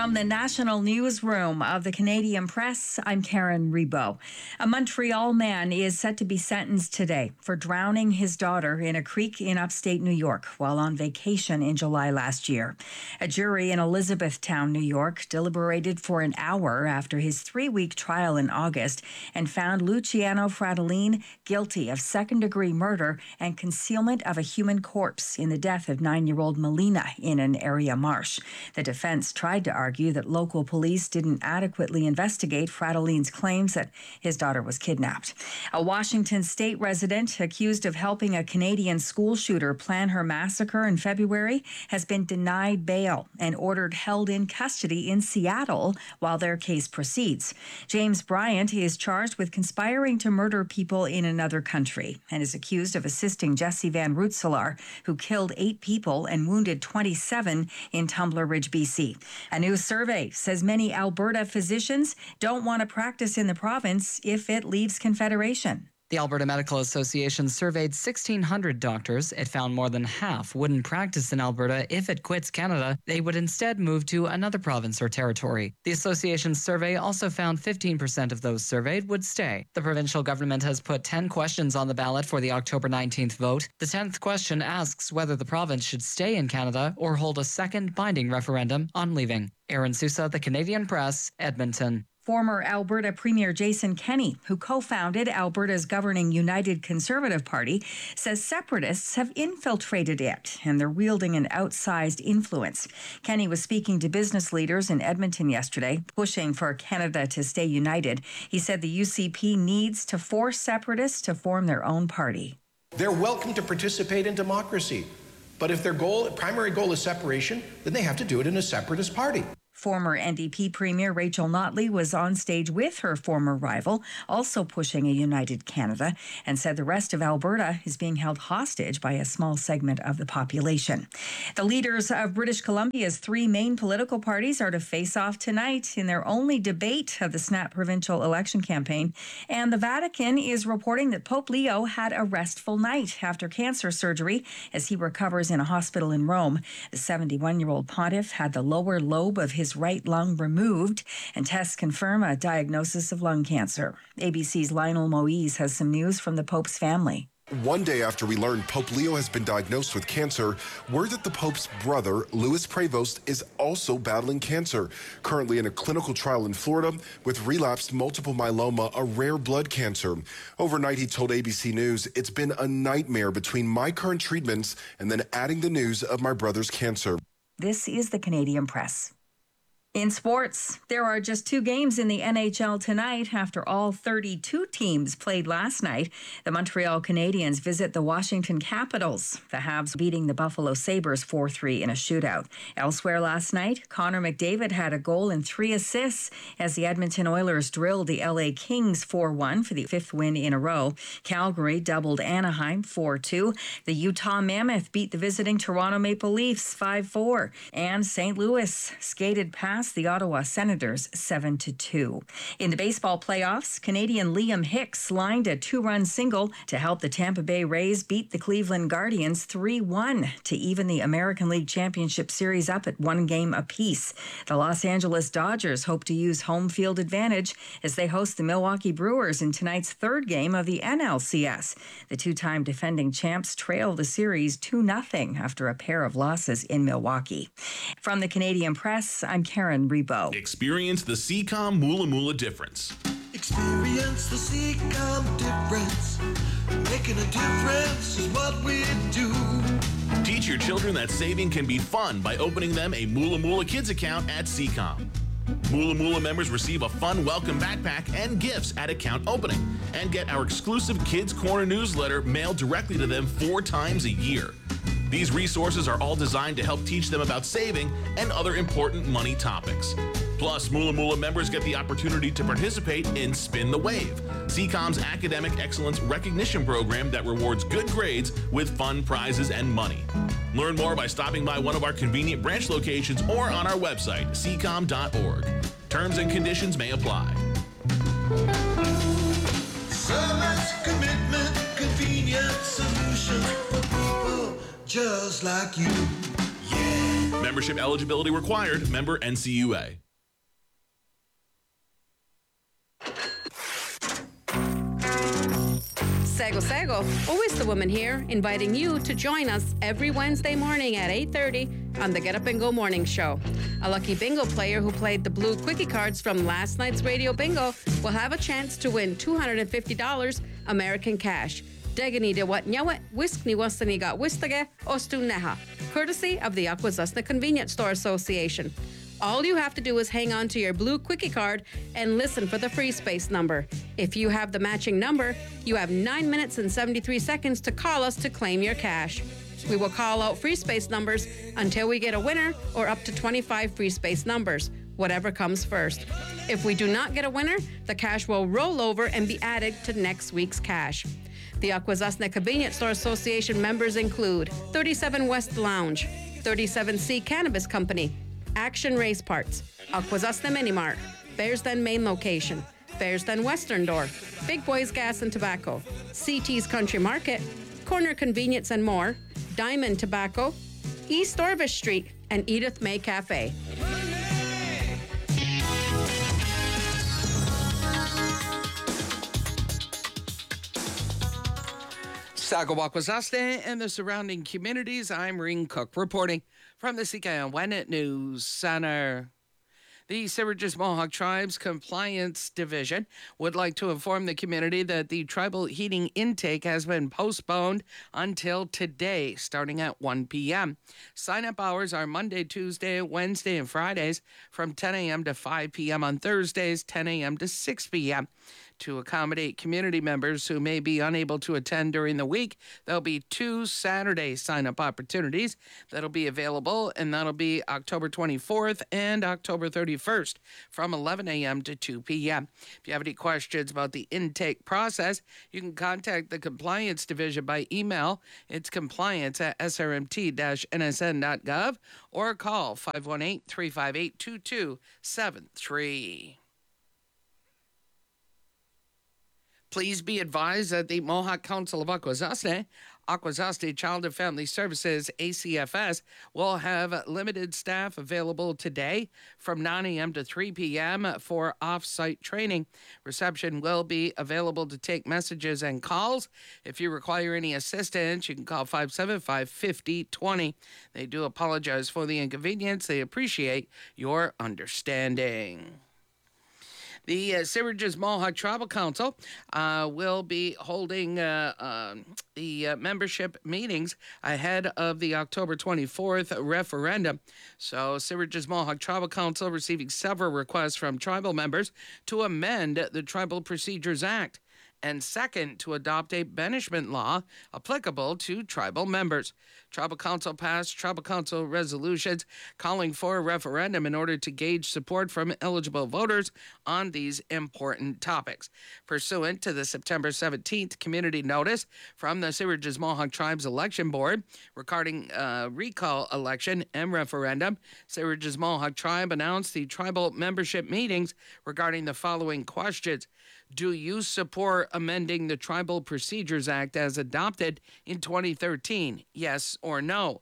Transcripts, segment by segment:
From the National Newsroom of the Canadian Press, I'm Karen Rebo. A Montreal man is set to be sentenced today for drowning his daughter in a creek in upstate New York while on vacation in July last year. A jury in Elizabethtown, New York, deliberated for an hour after his 3-week trial in August and found Luciano Fratellin guilty of second-degree murder and concealment of a human corpse in the death of 9-year-old Melina in an area marsh. The defense tried to argue that local police didn't adequately investigate Fratellin's claims that his daughter was kidnapped. A Washington state resident accused of helping a Canadian school shooter plan her massacre in February has been denied bail and ordered held in custody in Seattle while their case proceeds. James Bryant is charged with conspiring to murder people in another country and is accused of assisting Jesse Van Rootselaar, who killed 8 people and wounded 27 in Tumbler Ridge, BC. A new survey says many Alberta physicians don't want to practice in the province if it leaves Confederation. The Alberta Medical Association surveyed 1,600 doctors. It found more than half wouldn't practice in Alberta if it quits Canada. They would instead move to another province or territory. The association's survey also found 15% of those surveyed would stay. The provincial government has put 10 questions on the ballot for the October 19th vote. The 10th question asks whether the province should stay in Canada or hold a second binding referendum on leaving. Aaron Sousa, The Canadian Press, Edmonton. Former Alberta Premier Jason Kenney, who co-founded Alberta's governing United Conservative Party, says separatists have infiltrated it and they're wielding an outsized influence. Kenney was speaking to business leaders in Edmonton yesterday, pushing for Canada to stay united. He said the UCP needs to force separatists to form their own party. They're welcome to participate in democracy, but if their primary goal is separation, then they have to do it in a separatist party. Former NDP Premier Rachel Notley was on stage with her former rival, also pushing a united Canada, and said the rest of Alberta is being held hostage by a small segment of the population. The leaders of British Columbia's 3 main political parties are to face off tonight in their only debate of the snap provincial election campaign, and the Vatican is reporting that Pope Leo had a restful night after cancer surgery as he recovers in a hospital in Rome. The 71-year-old pontiff had the lower lobe of his right lung removed, and tests confirm a diagnosis of lung cancer. ABC's Lionel Moise has some news from the Pope's family. One day after we learned Pope Leo has been diagnosed with cancer, word that the Pope's brother, Louis Prevost, is also battling cancer, currently in a clinical trial in Florida with relapsed multiple myeloma, a rare blood cancer. Overnight, he told ABC News, "It's been a nightmare between my current treatments and then adding the news of my brother's cancer." This is the Canadian Press. In sports, there are just 2 games in the NHL tonight after all 32 teams played last night. The Montreal Canadiens visit the Washington Capitals, the Habs beating the Buffalo Sabres 4-3 in a shootout. Elsewhere last night, Connor McDavid had a goal and 3 assists as the Edmonton Oilers drilled the LA Kings 4-1 for the 5th win in a row. Calgary doubled Anaheim 4-2. The Utah Mammoth beat the visiting Toronto Maple Leafs 5-4. And St. Louis skated past the Ottawa Senators 7-2. In the baseball playoffs, Canadian Liam Hicks lined a 2-run single to help the Tampa Bay Rays beat the Cleveland Guardians 3-1 to even the American League Championship Series up at 1 game apiece. The Los Angeles Dodgers hope to use home field advantage as they host the Milwaukee Brewers in tonight's 3rd game of the NLCS. The 2-time defending champs trail the series 2-0 after a pair of losses in Milwaukee. From the Canadian Press, I'm Karen Rebo. Experience the CCOM Moola Moola difference. Experience the CCOM difference. Making a difference is what we do. Teach your children that saving can be fun by opening them a Moola Moola Kids account at CCOM. Moola Moola members receive a fun welcome backpack and gifts at account opening and get our exclusive Kids Corner newsletter mailed directly to them 4 times a year. These resources are all designed to help teach them about saving and other important money topics. Plus, Moola Moola members get the opportunity to participate in Spin the Wave, CCOM's academic excellence recognition program that rewards good grades with fun prizes and money. Learn more by stopping by one of our convenient branch locations or on our website, ccom.org. Terms and conditions may apply. Service, commitment, convenient solutions for people just like you. Yeah. Membership eligibility required. Member NCUA. Sego Sego, always the woman here, inviting you to join us every Wednesday morning at 8:30 on the Get Up and Go Morning Show. A lucky bingo player who played the blue quickie cards from last night's radio bingo will have a chance to win $250 American cash. Degani de wat nyawet, whisk ni wastani got wistage, ostu neha, courtesy of the Akwesasne Convenience Store Association. All you have to do is hang on to your blue quickie card and listen for the free space number. If you have the matching number, you have 9 minutes and 73 seconds to call us to claim your cash. We will call out free space numbers until we get a winner or up to 25 free space numbers, whatever comes first. If we do not get a winner, the cash will roll over and be added to next week's cash. The Akwesasne Convenience Store Association members include 37 West Lounge, 37C Cannabis Company, Action Race Parts, Akwesasne Mini Mart, Bears Den Main Location, Bears Den Western Door, Big Boys Gas and Tobacco, CT's Country Market, Corner Convenience and More, Diamond Tobacco, East Orvis Street, and Edith May Cafe. Saskatchewan and the surrounding communities, I'm Ring Cook reporting from the CKNW News Center. The Sturgeon Mohawk Tribes Compliance Division would like to inform the community that the tribal heating intake has been postponed until today, starting at 1 p.m. Sign-up hours are Monday, Tuesday, Wednesday, and Fridays from 10 a.m. to 5 p.m. on Thursdays, 10 a.m. to 6 p.m. To accommodate community members who may be unable to attend during the week, there'll be 2 Saturday sign-up opportunities that'll be available, and that'll be October 24th and October 31st from 11 a.m. to 2 p.m. If you have any questions about the intake process, you can contact the Compliance Division by email. It's compliance@srmt-nsn.gov or call 518-358-2273. Please be advised that the Mohawk Council of Akwesasne Child and Family Services, ACFS, will have limited staff available today from 9 a.m. to 3 p.m. for off-site training. Reception will be available to take messages and calls. If you require any assistance, you can call 575-5020. They do apologize for the inconvenience. They appreciate your understanding. The Sturgeon Mohawk Tribal Council will be holding the membership meetings ahead of the October 24th referendum. So Sturgeon Mohawk Tribal Council receiving several requests from tribal members to amend the Tribal Procedures Act, and second, to adopt a banishment law applicable to tribal members. Tribal Council passed Tribal Council resolutions calling for a referendum in order to gauge support from eligible voters on these important topics. Pursuant to the September 17th community notice from the Sturgeon Mohawk Tribes Election Board regarding recall election and referendum, Sturgeon Mohawk Tribe announced the tribal membership meetings regarding the following questions. Do you support amending the Tribal Procedures Act as adopted in 2013? Yes or no?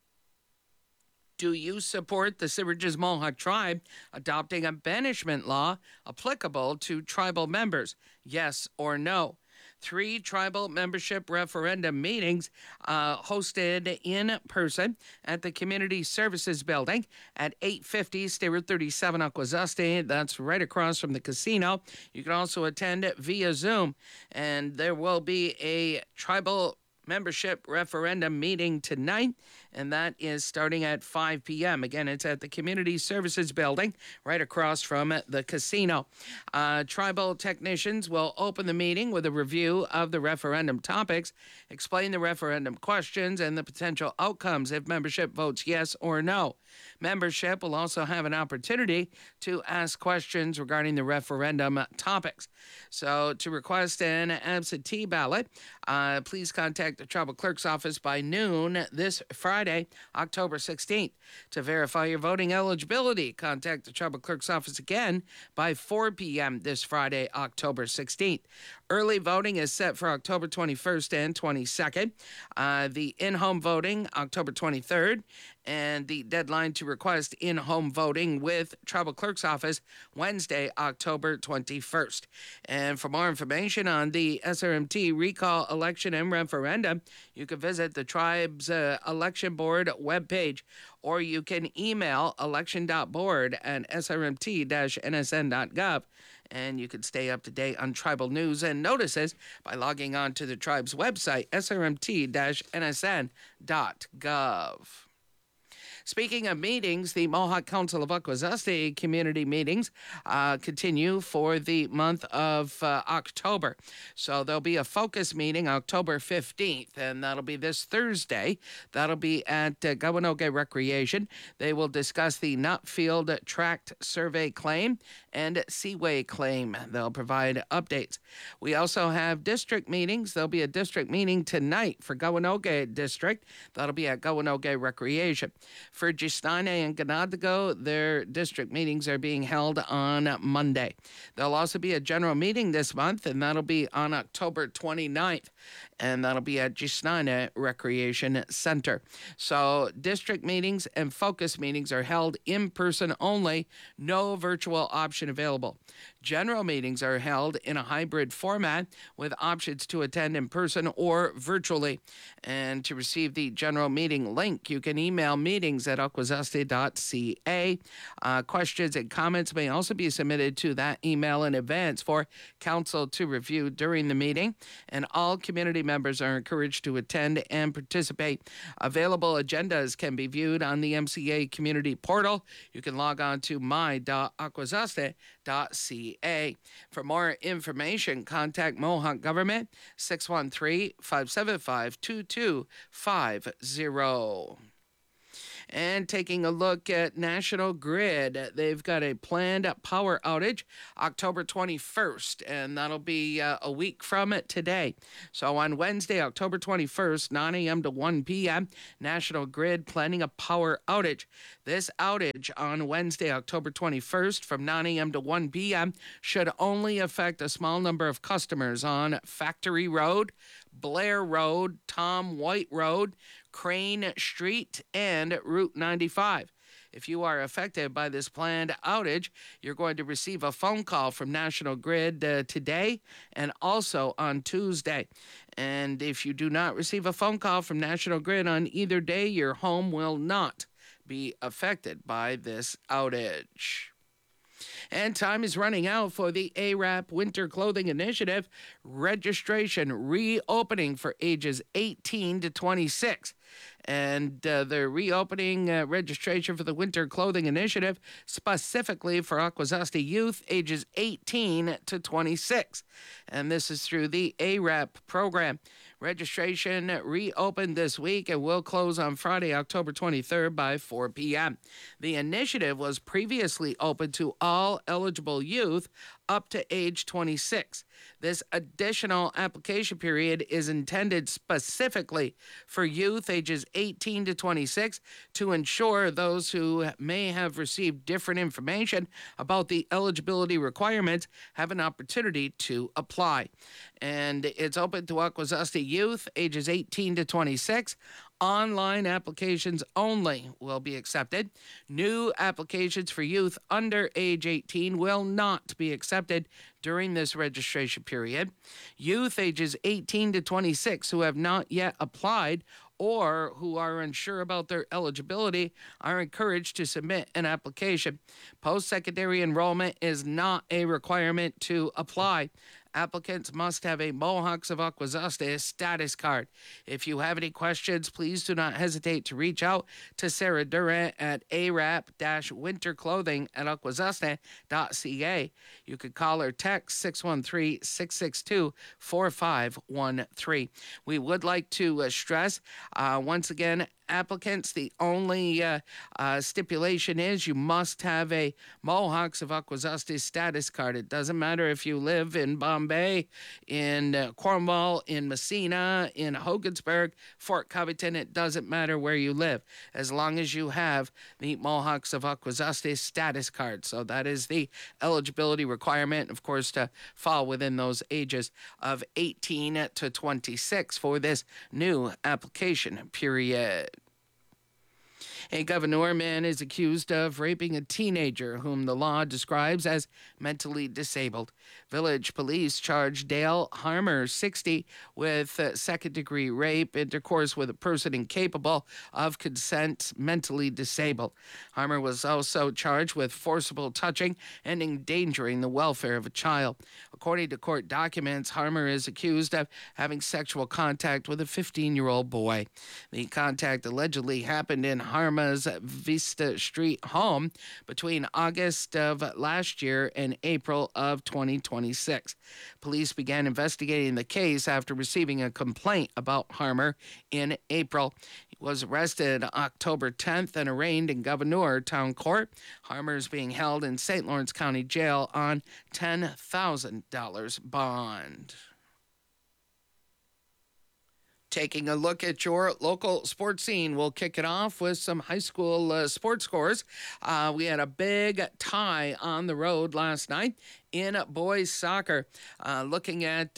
Do you support the Sturgeon Mohawk Tribe adopting a banishment law applicable to tribal members? Yes or no? 3 tribal membership referendum meetings hosted in person at the Community Services Building at 850 Stewart 37 Akwesasne. That's right across from the casino. You can also attend via Zoom. And there will be a tribal membership referendum meeting tonight, and that is starting at 5 p.m. Again, it's at the Community Services Building right across from the casino. Tribal technicians will open the meeting with a review of the referendum topics, explain the referendum questions and the potential outcomes if membership votes yes or no. Membership will also have an opportunity to ask questions regarding the referendum topics. So to request an absentee ballot, please contact the Tribal Clerk's office by noon this Friday, October 16th. To verify your voting eligibility, contact the Tribal Clerk's office again by 4 p.m. this Friday, October 16th. Early voting is set for October 21st and 22nd. The in-home voting, October 23rd. And the deadline to request in-home voting with Tribal Clerk's Office, Wednesday, October 21st. And for more information on the SRMT recall election and referendum, you can visit the Tribe's Election Board webpage, or you can email election.board@srmt-nsn.gov. And you can stay up to date on tribal news and notices by logging on to the Tribe's website, srmt-nsn.gov. Speaking of meetings, the Mohawk Council of Akwesasne community meetings continue for the month of October. So there'll be a focus meeting October 15th, and that'll be this Thursday. That'll be at Gawanoge Recreation. They will discuss the Nutfield Tract Survey claim and Seaway claim. They'll provide updates. We also have district meetings. There'll be a district meeting tonight for Gawanoge District. That'll be at Gawanoge Recreation. For Gisnane and Ganadago, their district meetings are being held on Monday. There'll also be a general meeting this month, and that'll be on October 29th. And that'll be at Gisnane Recreation Center. So district meetings and focus meetings are held in person only, no virtual option available. General meetings are held in a hybrid format with options to attend in person or virtually. And to receive the general meeting link, you can email meetings@akwesasne.ca. Questions and comments may also be submitted to that email in advance for council to review during the meeting. And all community members are encouraged to attend and participate. Available agendas can be viewed on the MCA community portal. You can log on to my.akwesasne.ca. For more information, contact Mohawk Government 613-575-2250. And taking a look at National Grid, they've got a planned power outage October 21st, and that'll be a week from today. So on Wednesday, October 21st, 9 a.m. to 1 p.m., National Grid planning a power outage. This outage on Wednesday, October 21st from 9 a.m. to 1 p.m. should only affect a small number of customers on Factory Road, Blair Road, Tom White Road, Crane Street, and Route 95. If you are affected by this planned outage, you're going to receive a phone call from National Grid today and also on Tuesday. And if you do not receive a phone call from National Grid on either day, your home will not be affected by this outage. And time is running out for the ARAP Winter Clothing Initiative registration reopening for ages 18 to 26. And they're reopening registration for the Winter Clothing Initiative specifically for Akwesasne youth ages 18 to 26. And this is through the ARAP program. Registration reopened this week and will close on Friday, October 23rd by 4 p.m. The initiative was previously open to all eligible youth up to age 26. This additional application period is intended specifically for youth ages 18 to 26 to ensure those who may have received different information about the eligibility requirements have an opportunity to apply. And it's open to Akwesasne youth ages 18 to 26. Online applications only will be accepted. New applications for youth under age 18 will not be accepted during this registration period. Youth ages 18 to 26 who have not yet applied or who are unsure about their eligibility are encouraged to submit an application. Post-secondary enrollment is not a requirement to apply. Applicants must have a Mohawks of Akwesasne status card. If you have any questions, please do not hesitate to reach out to Sarah Durant at arap-winterclothing@akwesasne.ca. You could call or text 613-662-4513. We would like to stress, once again, applicants, the only stipulation is you must have a Mohawks of Akwesasne status card. It doesn't matter if you live in Bombay Palm Bay, in Cornwall, in Messina, in Hogansburg, Fort Covington. It doesn't matter where you live, as long as you have the Mohawks of Akwesasne status card. So that is the eligibility requirement, of course, to fall within those ages of 18 to 26 for this new application period. A Gouverneur man is accused of raping a teenager whom the law describes as mentally disabled. Village police charged Dale Harmer, 60, with second-degree rape, intercourse with a person incapable of consent, mentally disabled. Harmer was also charged with forcible touching and endangering the welfare of a child. According to court documents, Harmer is accused of having sexual contact with a 15-year-old boy. The contact allegedly happened in Harmer's Vista Street home between August of last year and April of 2026. Police began investigating the case after receiving a complaint about Harmer in April. He was arrested October 10th and arraigned in Gouverneur Town Court. Harmer is being held in St. Lawrence County Jail on $10,000 bond. Taking a look at your local sports scene, we'll kick it off with some high school sports scores. We had a big tie on the road last night in boys soccer. Looking at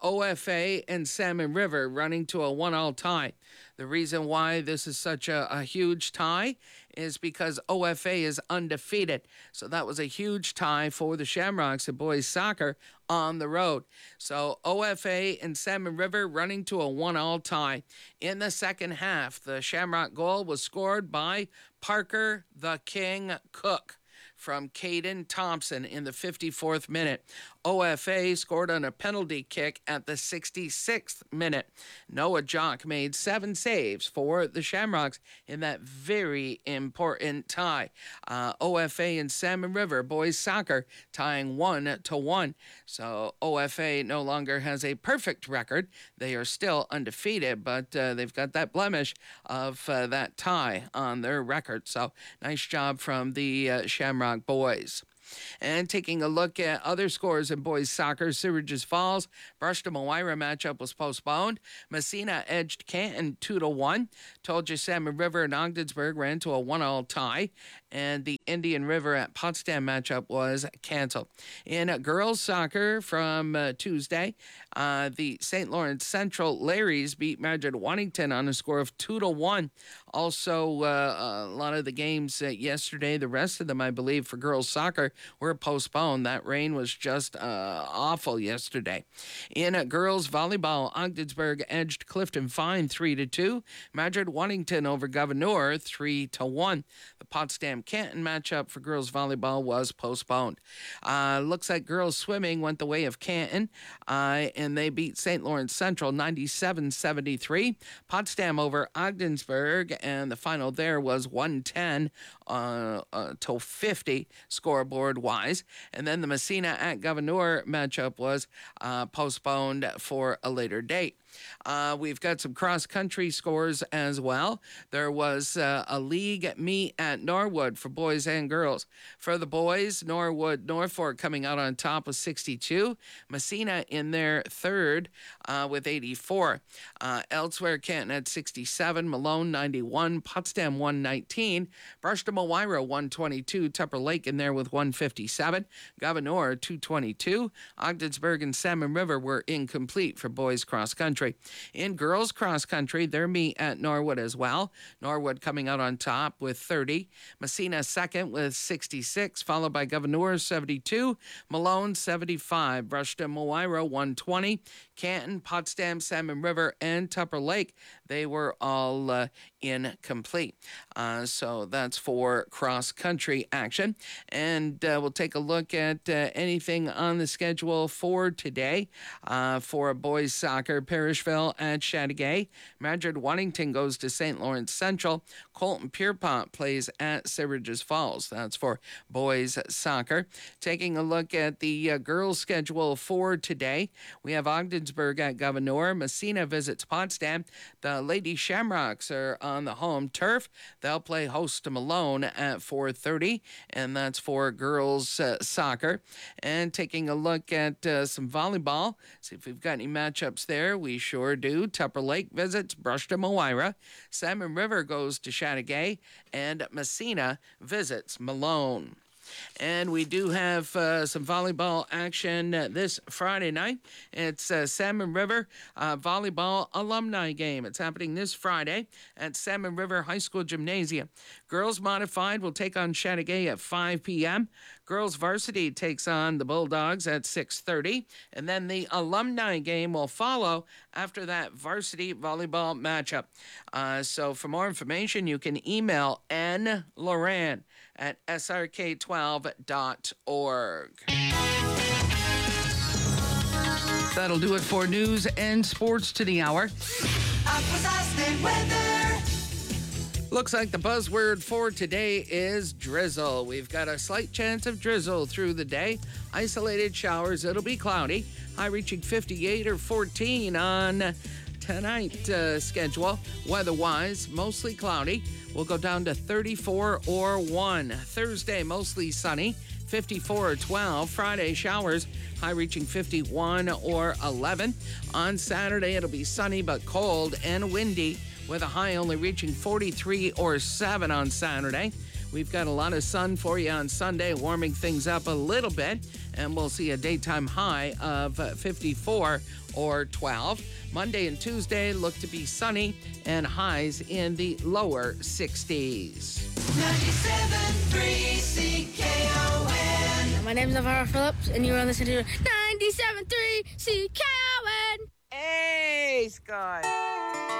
OFA and Salmon River running to a 1-1 tie. The reason why this is such a huge tie is because OFA is undefeated. So that was a huge tie for the Shamrocks in boys soccer on the road. So OFA and Salmon River running to a 1-1 tie. In the second half, the Shamrock goal was scored by Parker the King Cook from Caden Thompson in the 54th minute. OFA scored on a penalty kick at the 66th minute. Noah Jock made 7 saves for the Shamrocks in that very important tie. OFA and Salmon River boys soccer tying 1-1. So OFA no longer has a perfect record. They are still undefeated, but they've got that blemish of that tie on their record. So nice job from the Shamrock boys. And taking a look at other scores in boys soccer, Syracuse Falls, Brush-to-Moira matchup was postponed. Messina edged Canton 2-1. Told you Salmon River and Ogdensburg ran to a 1-1 tie. And the Indian River at Potsdam matchup was canceled. In girls soccer from Tuesday, the St. Lawrence Central Larrys beat Madrid Waddington on a score of 2-1. Also, a lot of the games yesterday, the rest of them, I believe, for girls soccer were postponed. That rain was just awful yesterday. In girls volleyball, Ogdensburg edged Clifton Fine 3-2. Madrid Waddington over Gouverneur 3-1. The Potsdam Canton matchup for girls volleyball was postponed. Looks like girls swimming went the way of Canton, and they beat St. Lawrence Central 97-73. Potsdam over Ogdensburg, and the final there was 110 to 50 scoreboard wise. And then the Messina at Gouverneur matchup was postponed for a later date. We've got some cross-country scores as well. There was a league meet at Norwood for boys and girls. For the boys, Norfolk coming out on top with 62. Messina in their third with 84. Elsewhere, Canton at 67. Malone 91. Potsdam 119. Brush-to-Moira 122. Tupper Lake in there with 157. Gouverneur 222. Ogdensburg and Salmon River were incomplete for boys cross-country. In girls cross-country, their meet at Norwood as well. Norwood coming out on top with 30. Messina second with 66, followed by Gouverneur 72. Malone 75. Brush-to-Moira 120. Canton, Potsdam, Salmon River, and Tupper Lake, they were all incomplete. So that's for cross-country action. And we'll take a look at anything on the schedule for today. For boys soccer, Parishville at Chateauguay. Madrid Waddington goes to St. Lawrence Central. Colton Pierpont plays at Syracuse Falls. That's for boys soccer. Taking a look at the girls schedule for today, we have Ogdensburg at Gouverneur. Messina visits Potsdam. The Lady Shamrocks are on the home turf. They'll play host to Malone at 4:30, and that's for girls soccer. And taking a look at some volleyball, see if we've got any matchups there. We sure do. Tupper Lake visits Brushton Moira. Salmon River goes to Chateauguay, and Messina visits Malone. And we do have some volleyball action this Friday night. It's Salmon River Volleyball Alumni Game. It's happening this Friday at Salmon River High School Gymnasium. Girls Modified will take on Chateauguay at 5 p.m. Girls Varsity takes on the Bulldogs at 6:30. And then the Alumni Game will follow after that varsity volleyball matchup. So for more information, you can email N. Loran at srk12.org. That'll do it for news and sports to the hour. Looks like the buzzword for today is drizzle. We've got a slight chance of drizzle through the day. Isolated showers, it'll be cloudy. High reaching 58 or 14 on tonight schedule. Weather-wise, mostly cloudy. We'll go down to 34 or 1. Thursday, mostly sunny. 54 or 12. Friday, showers, high reaching 51 or 11. On Saturday, it'll be sunny but cold and windy, with a high only reaching 43 or 7 on Saturday. We've got a lot of sun for you on Sunday, warming things up a little bit, and we'll see a daytime high of 54 or 12. Monday and Tuesday look to be sunny and highs in the lower 60s. 97.3 CKON. My name is Navarro Phillips, and you're listening to 97.3 CKON. Hey, Scott.